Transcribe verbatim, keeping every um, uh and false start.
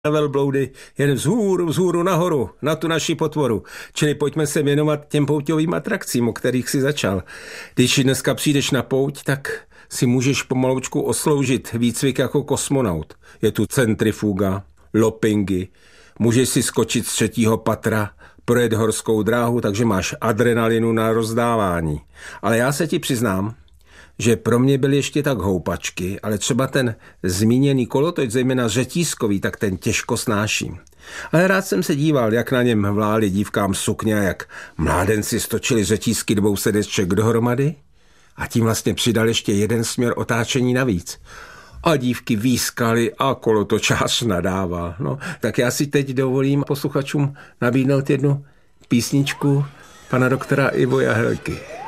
na velbloudy jen vzhůru, vzhůru nahoru, na tu naši potvoru. Čili pojďme se věnovat těm pouťovým atrakcím, o kterých si začal. Když dneska přijdeš na pouť, tak si můžeš pomaloučku osloužit výcvik jako kosmonaut. Je tu centrifuga, loopingy, můžeš si skočit z třetího patra, projet horskou dráhu, takže máš adrenalinu na rozdávání. Ale já se ti přiznám, že pro mě byly ještě tak houpačky, ale třeba ten zmíněný kolotoč, zejména řetízkový, tak ten těžko snáším. Ale rád jsem se díval, jak na něm vlály dívkám sukně, jak mládenci stočili řetízky dvou sedeček dohromady a tím vlastně přidal ještě jeden směr otáčení navíc. A dívky výskaly a kolotočář nadával. No, tak já si teď dovolím posluchačům nabídnout jednu písničku pana doktora Ivo Jahelky.